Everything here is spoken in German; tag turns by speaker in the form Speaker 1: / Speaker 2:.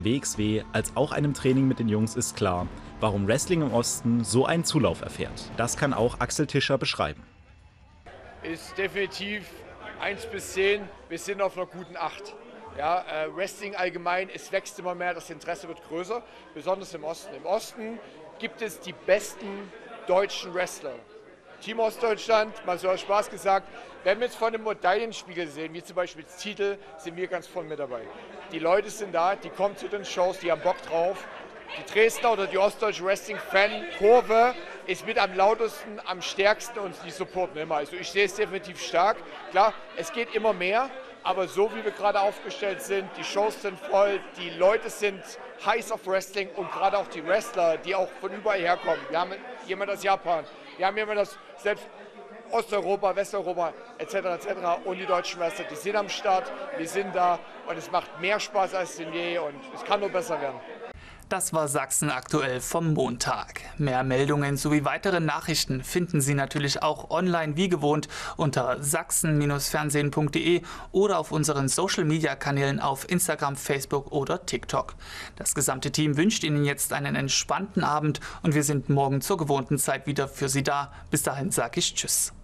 Speaker 1: WXW als auch einem Training mit den Jungs ist klar, warum Wrestling im Osten so einen Zulauf erfährt. Das kann auch Axel Tischer beschreiben.
Speaker 2: Ist definitiv 1 bis 10, wir sind auf einer guten 8. Ja, Wrestling allgemein, es wächst immer mehr, das Interesse wird größer, besonders im Osten. Im Osten gibt es die besten deutschen Wrestler. Team Ostdeutschland, mal so aus Spaß gesagt, wenn wir jetzt von dem Medaillenspiegel sehen, wie zum Beispiel das Titel, sind wir ganz vorne mit dabei. Die Leute sind da, die kommen zu den Shows, die haben Bock drauf. Die Dresdner oder die ostdeutsche Wrestling-Fan-Kurve ist mit am lautesten, am stärksten und die supporten immer. Also ich sehe es definitiv stark. Klar, es geht immer mehr, aber so wie wir gerade aufgestellt sind, die Shows sind voll, die Leute sind heiß auf Wrestling und gerade auch die Wrestler, die auch von überall herkommen. Wir haben jemanden aus Japan, wir haben jemanden aus selbst Osteuropa, Westeuropa etc. Und die deutschen Wrestler, die sind am Start, wir sind da und es macht mehr Spaß als denn je und es kann nur besser werden.
Speaker 3: Das war Sachsen aktuell vom Montag. Mehr Meldungen sowie weitere Nachrichten finden Sie natürlich auch online wie gewohnt unter sachsen-fernsehen.de oder auf unseren Social-Media-Kanälen auf Instagram, Facebook oder TikTok. Das gesamte Team wünscht Ihnen jetzt einen entspannten Abend und wir sind morgen zur gewohnten Zeit wieder für Sie da. Bis dahin sage ich Tschüss.